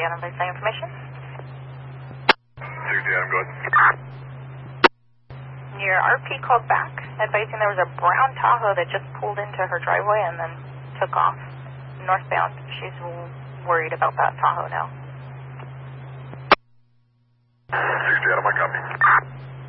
Adam, please say information. 60 Adam, go ahead. Your RP called back, advising there was a brown Tahoe that just pulled into her driveway and then took off northbound. She's worried about that Tahoe now. 60 Adam, I copy.